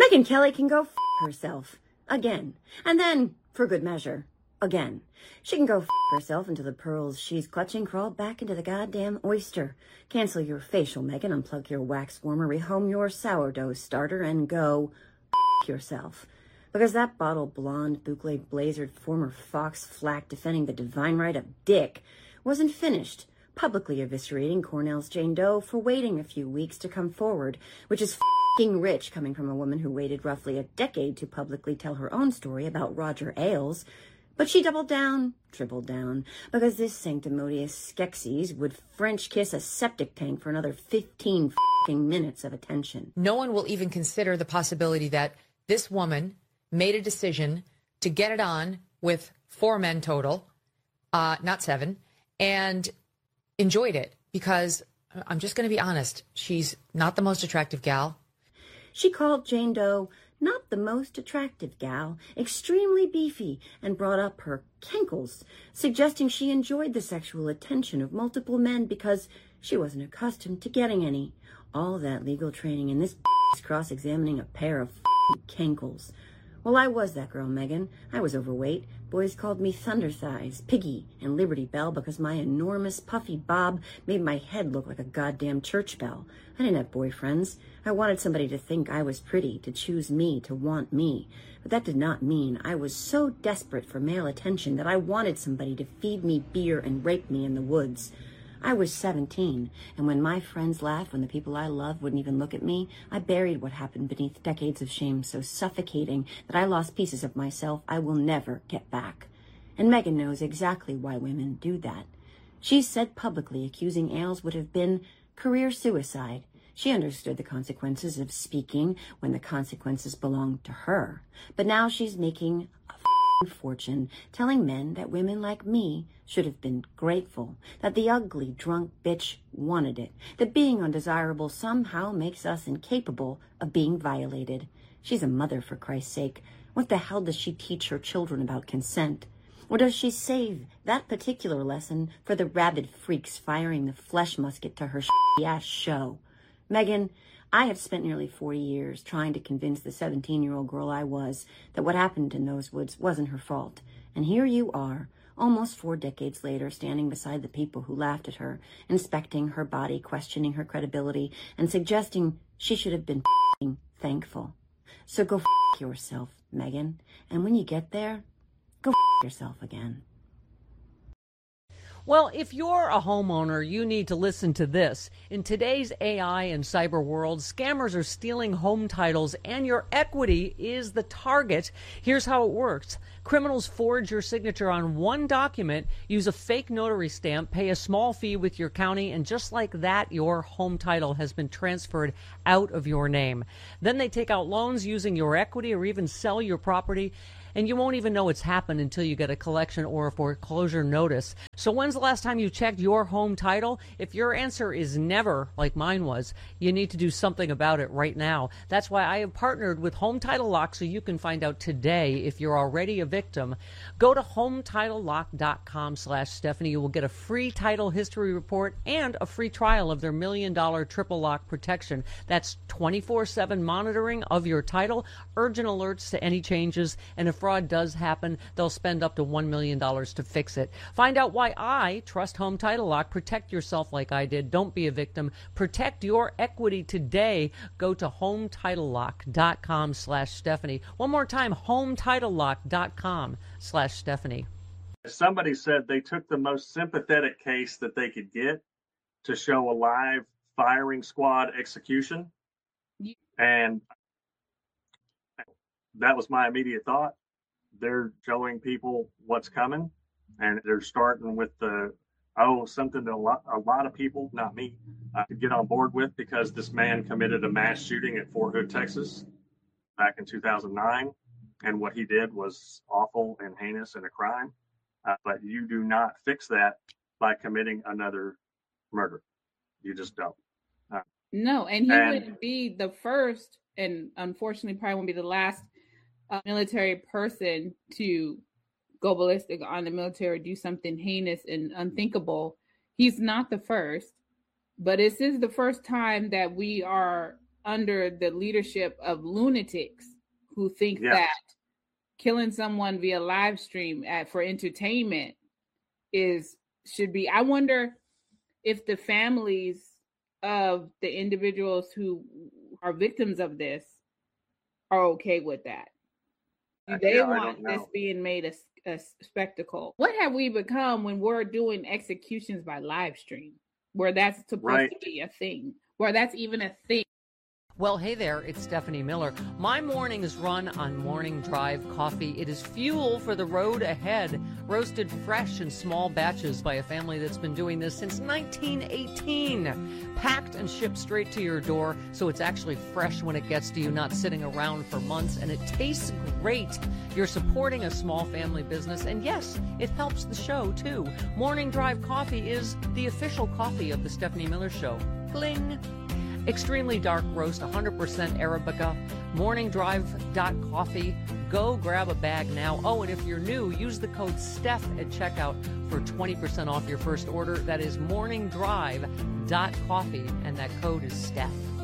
Megyn Kelly can go herself again. And then, for good measure, again. She can go herself until the pearls she's clutching crawl back into the goddamn oyster. Cancel your facial, Megyn. Unplug your wax warmer, rehome your sourdough starter, and go yourself. Because that bottle blonde, boucle blazered former Fox flack defending the divine right of dick wasn't finished, publicly eviscerating Cornell's Jane Doe for waiting a few weeks to come forward, which is f***ing rich coming from a woman who waited roughly a decade to publicly tell her own story about Roger Ailes. But she doubled down, tripled down, because this sanctimonious Skeksis would French kiss a septic tank for another 15 f***ing minutes of attention. No one will even consider the possibility that this woman made a decision to get it on with 4 men total, not 7, and enjoyed it, because I'm just going to be honest, she's not the most attractive gal. She called Jane Doe not the most attractive gal, extremely beefy, and brought up her cankles, suggesting she enjoyed the sexual attention of multiple men because she wasn't accustomed to getting any. All that legal training and this cross-examining a pair of cankles. Well, I was that girl, Megyn. I was overweight. Boys called me Thunder Thighs, Piggy, and Liberty Bell because my enormous puffy bob made my head look like a goddamn church bell. I didn't have boyfriends. I wanted somebody to think I was pretty, to choose me, to want me. But that did not mean I was so desperate for male attention that I wanted somebody to feed me beer and rape me in the woods. I was 17, and when my friends laughed, when the people I loved wouldn't even look at me, I buried what happened beneath decades of shame so suffocating that I lost pieces of myself I will never get back. And Megyn knows exactly why women do that. She said publicly accusing Ailes would have been career suicide. She understood the consequences of speaking when the consequences belonged to her. But now she's making a fortune telling men that women like me should have been grateful, that the ugly drunk bitch wanted it, that being undesirable somehow makes us incapable of being violated. She's a mother, for Christ's sake. What the hell does she teach her children about consent? Or does she save that particular lesson for the rabid freaks firing the flesh musket to her ass show? Megyn, I have spent nearly 40 years trying to convince the 17-year-old girl I was that what happened in those woods wasn't her fault. And here you are, almost 4 decades later, standing beside the people who laughed at her, inspecting her body, questioning her credibility, and suggesting she should have been thankful. So go yourself, Megyn. And when you get there, go yourself again. Well, if you're a homeowner, you need to listen to this. In today's AI and cyber world, scammers are stealing home titles and your equity is the target. Here's how it works. Criminals forge your signature on one document, use a fake notary stamp, pay a small fee with your county, and just like that, your home title has been transferred out of your name. Then they take out loans using your equity or even sell your property. And you won't even know it's happened until you get a collection or a foreclosure notice. So when's the last time you checked your home title? If your answer is never, like mine was, you need to do something about it right now. That's why I have partnered with Home Title Lock so you can find out today if you're already a victim. Go to HometitleLock.com/Stephanie. You will get a free title history report and a free trial of their $1 million triple lock protection. That's 24/7 monitoring of your title, urgent alerts to any changes, and if fraud does happen, they'll spend up to $1 million to fix it. Find out why I trust Home Title Lock. Protect yourself like I did. Don't be a victim. Protect your equity today. Go to HometitleLock.com/Stephanie. One more time, HometitleLock.com/Stephanie. Somebody said they took the most sympathetic case that they could get to show a live firing squad execution. And that was my immediate thought. They're showing people what's coming, and they're starting with something that a lot of people, not me, could get on board with, because this man committed a mass shooting at Fort Hood, Texas, back in 2009, and what he did was awful and heinous and a crime. But you do not fix that by committing another murder. You just don't. No, and he wouldn't be the first, and unfortunately probably won't be the last military person to go ballistic on the military, do something heinous and unthinkable. He's not the first, but this is the first time that we are under the leadership of lunatics who think Yes. that killing someone via live stream for entertainment should be. I wonder if the families of the individuals who are victims of this are okay with that. Do they want this being made a spectacle? What have we become when we're doing executions by live stream, where that's supposed to be a thing, where that's even a thing? Well, hey there, it's Stephanie Miller. My mornings run on Morning Drive coffee. It is fuel for the road ahead, roasted fresh in small batches by a family that's been doing this since 1918. Packed and shipped straight to your door, so it's actually fresh when it gets to you, not sitting around for months, and it tastes great. You're supporting a small family business, and yes, it helps the show, too. Morning Drive coffee is the official coffee of the Stephanie Miller Show. Bling! Extremely dark roast, 100% Arabica, morningdrive.coffee. Go grab a bag now. Oh, and if you're new, use the code STEPH at checkout for 20% off your first order. That is morningdrive.coffee, and that code is STEPH.